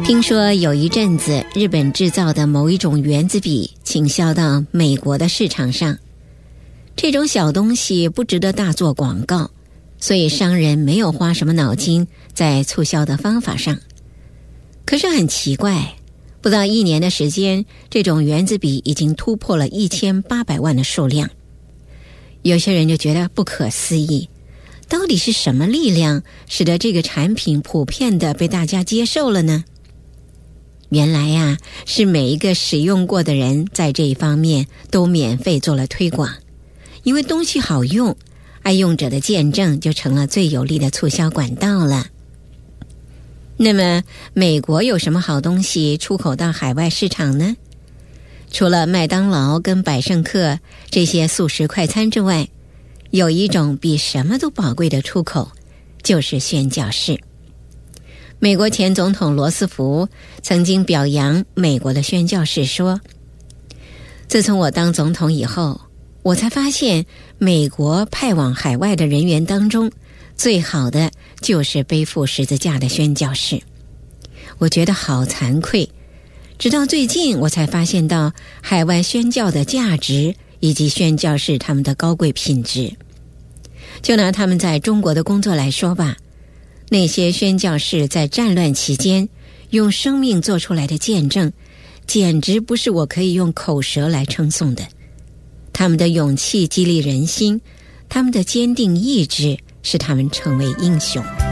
听说有一阵子日本制造的某一种原子笔倾销到美国的市场上，这种小东西不值得大做广告，所以商人没有花什么脑筋在促销的方法上。可是很奇怪，不到1年的时间，这种原子笔已经突破了1800万的数量。有些人就觉得不可思议，到底是什么力量使得这个产品普遍的被大家接受了呢？原来呀，是每一个使用过的人在这一方面都免费做了推广，因为东西好用，爱用者的见证就成了最有力的促销管道了。那么美国有什么好东西出口到海外市场呢？除了麦当劳跟百胜客这些速食快餐之外，有一种比什么都宝贵的出口，就是宣教士。美国前总统罗斯福曾经表扬美国的宣教士说，自从我当总统以后，我才发现美国派往海外的人员当中，最好的就是背负十字架的宣教士。我觉得好惭愧，直到最近我才发现到海外宣教的价值以及宣教士他们的高贵品质。就拿他们在中国的工作来说吧，那些宣教士在战乱期间用生命做出来的见证，简直不是我可以用口舌来称颂的。他们的勇气激励人心，他们的坚定意志使他们成为英雄。